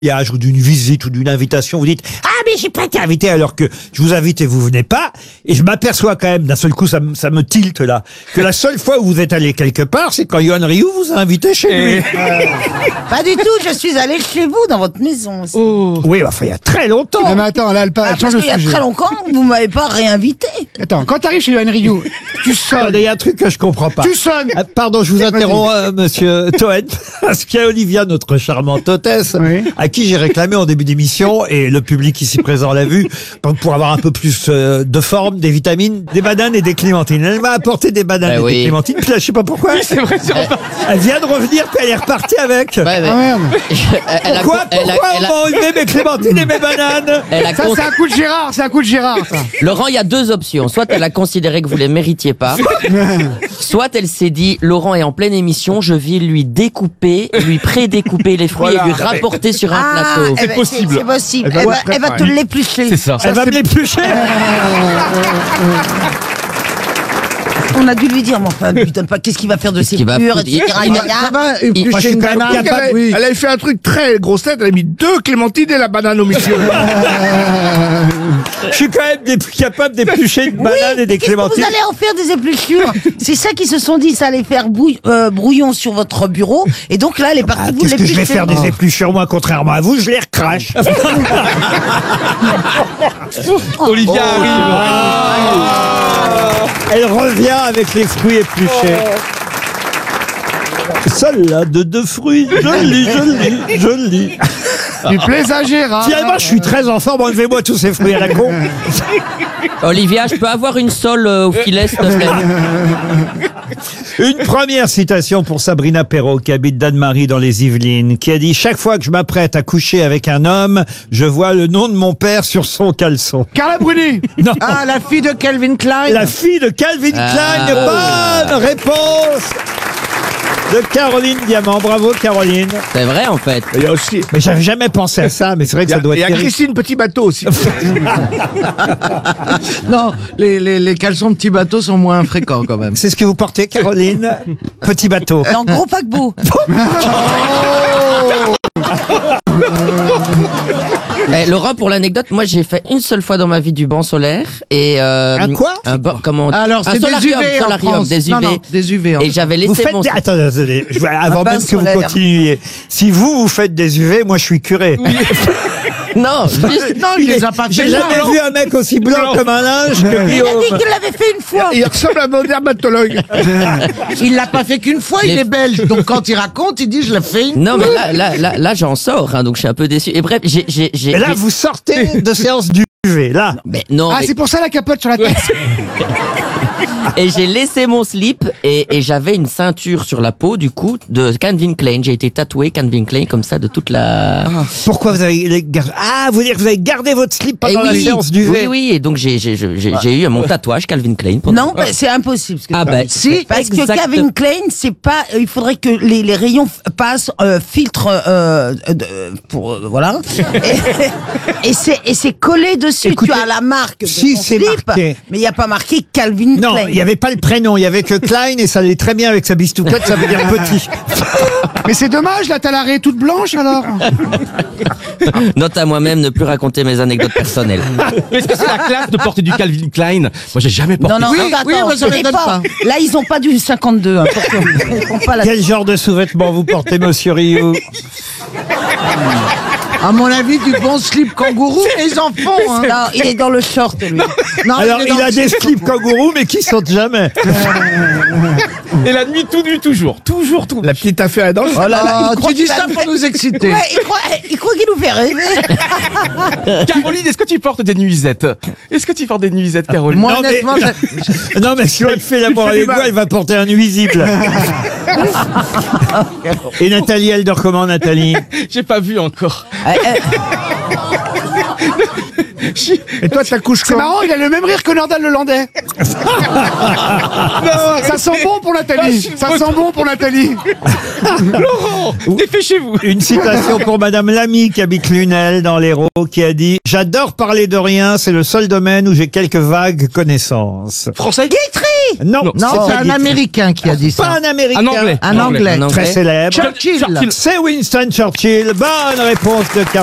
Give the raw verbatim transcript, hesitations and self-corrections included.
ou d'une visite ou d'une invitation, vous dites « Ah, mais j'ai pas été invité alors que je vous invite et vous venez pas ». Et je m'aperçois quand même, d'un seul coup, ça me, ça me tilte là, que la seule fois où vous êtes allé quelque part, c'est quand Yoann Rioux vous a invité chez lui. Euh, pas du tout, je suis allé chez vous, dans votre maison aussi. Oh. Oui, enfin, il y a très longtemps. Non, mais attends, là, elle, pa- Ah, elle parce change qu'il de y a sujet. très longtemps, vous m'avez pas réinvité. Attends, quand t'arrives chez Yoann Rioux, tu sonnes. Il y a un truc que je comprends pas. Tu sonnes. Ah, pardon, je vous interromps, euh, monsieur Toen, parce qu'il y a Olivia, notre charmante hôtesse, Oui. à qui j'ai réclamé en début d'émission, et le public ici présent l'a vu, pour, pour avoir un peu plus euh, de forme, des vitamines, des bananes et des clémentines. Elle m'a apporté des bananes Bah et oui. des clémentines, puis là, je sais pas pourquoi. C'est vrai, c'est reparti. Elle vient de revenir, puis elle est repartie avec. Ouais, mais- Ah merde. elle a- Pourquoi, elle a- pourquoi elle a- on m'a enlevé mes clémentines et mes bananes? elle a Ça, con- c'est un coup de Gérard, c'est un coup de Gérard, ça. Laurent, il y a deux options. Soit elle a considéré que vous les méritiez pas, soit elle s'est dit, Laurent est en pleine émission, je vais lui découper, lui pré-découper les fruits Voilà. et lui rapporter sur un Ah, plateau. eh ben, possible. C'est possible. Elle va Elle va, être elle va te préparée. l'éplucher. C'est ça. Elle va me l'éplucher. On a dû lui dire, mais enfin, lui donne pas, qu'est-ce qu'il va faire de ses qu'il va purs, foutre et cetera. Il va rien. va Il- éplucher moi, je suis une quand même banane. capable- Elle, oui. Elle avait fait un truc très grosse tête, elle a mis deux clémentines et la banane au milieu. Je suis quand même dé- capable d'éplucher une banane et des Qu'est-ce que vous clémentines. allez en faire des épluchures? C'est ça qu'ils se sont dit, ça allait faire bouille- euh, brouillon sur votre bureau. Et donc là, elle est partie Ah, vous qu'est-ce que je vais l'éplucher. faire des épluchures, moi, contrairement à vous, je les recrache. Olivia arrive. Elle revient avec les fruits épluchés. Salade de fruits, joli, joli, joli. Tu plais à Gérard. Finalement, je suis très en forme, enlevez-moi tous ces fruits à la con. Olivia, je peux avoir une sole euh, au filet, s'il te plaît? Une première citation pour Sabrina Perrault, qui habite Danemarie dans les Yvelines, qui a dit « Chaque fois que je m'apprête à coucher avec un homme, je vois le nom de mon père sur son caleçon. Carla Bruni. » Non, Ah, la fille de Calvin Klein. la fille de Calvin Ah. Klein, bonne réponse de Caroline Diamant. Bravo, Caroline. C'est vrai, en fait. Il y a aussi. Mais j'avais jamais pensé à ça, mais c'est vrai que Il y ça a, doit il y être a terrible. Christine Petit Bateau aussi. Non, les, les, les caleçons petits bateaux sont moins fréquents quand même. C'est ce que vous portez, Caroline? Petit bateau. Non, gros paquebot. Eh, Laurent, pour l'anecdote, moi j'ai fait une seule fois dans ma vie du banc solaire et euh, Un quoi un banc, comment on- Alors, un c'est des solarium, U V en solarium, France. des U V. Non, non, des U V. en Et France. j'avais Vous laissé faites mon des... Attendez, attendez, je vais- avant bain même que vous solaire. continuiez. Si vous, vous faites des U V, moi je suis curé. non, juste- Non, il les a pas J'ai fait. jamais là. vu un mec aussi blanc comme un linge que Il a dit Guillaume. qu'il l'avait fait une fois. Il ressemble à mon dermatologue. Il l'a pas fait qu'une fois, il Les- est belge. Donc quand il raconte, il dit je l'ai fait une non, mais là, là, là, là, j'en sors, hein, donc je suis un peu déçu. Et bref, j'ai, j'ai, j'ai. Et là, j'ai- vous sortez de séance d'U V, là. Mais non, Ah, mais- c'est pour ça la capote sur la tête. et j'ai laissé mon slip et, et j'avais une ceinture sur la peau du coup de Calvin Klein. J'ai été tatoué Calvin Klein comme ça de toute la. Pourquoi vous avez les gar- Ah, vous dire que vous avez gardé votre slip Eh pendant la oui, séance d'U V. oui, oui, et donc j'ai, j'ai, j'ai, j'ai- j'ai eu mon tatouage Calvin Klein. pendant- Non, bah, c'est impossible. Parce que Ah ben, si, parce que exact- Calvin Klein, c'est pas. euh, Il faudrait que les, les rayons f- passent euh, filtre euh, de- pour euh, voilà. Et, et c'est et c'est collé dessus. Écoutez, tu as la marque de si, ton c'est slip, marqué. mais il n'y a pas marqué Calvin Non, Klein. il n'y avait pas le prénom, il y avait que Klein et ça allait très bien avec sa bistouquette, ça veut dire petit. Mais c'est dommage, là, t'as l'arrêt toute blanche, alors. Note à moi-même ne plus raconter mes anecdotes personnelles. Mais est-ce que c'est la classe de porter du Calvin Klein? Moi, j'ai jamais porté. Non, non, Oui, attends, oui, moi, ça c'est m'étonne pas. Là, ils ont pas du cinquante-deux. Hein, pour que- ils font pas la- Quel genre de sous-vêtements vous portez, monsieur Rioux? À mon avis, du bon slip kangourou, mais ils en font. Hein. Non, il est dans le short, lui. Non, Alors, est il dans a le des slip slips kangourous, mais qui sortent jamais. Et la nuit, tout nu, toujours. Toujours, tout. La petite affaire est dans le. Oh là là, Ah, il croit tu dis qu'il ça va- pour nous exciter. Ouais, il croit, il croit qu'il nous fait rêver. Caroline, est-ce que tu portes des nuisettes? Est-ce que tu portes des nuisettes, Caroline? Moi, Non, mais- honnêtement, j'ai- Non, mais si elle fait l'amour fais avec du mal. moi, elle va porter un nuisible. Et Nathalie, elle dort comment, Nathalie? J'ai pas vu encore. Euh, euh, Et toi, tu couches C'est quand? marrant, il a le même rire que Nordal le Landais. Ça sent bon pour Nathalie. Ça sent bon pour Nathalie. Laurent, dépêchez-vous. Une citation pour Madame Lamy, qui habite Lunel, dans l'Hérault, qui a dit « J'adore parler de rien, c'est le seul domaine où j'ai quelques vagues connaissances. » Français? Guitry Non, Non, c'est un Américain qui a dit Pas ça. un Américain. Un anglais. Un Anglais. Un Très Anglais. célèbre. Churchill. C'est Winston Churchill. Bonne réponse de Caroline.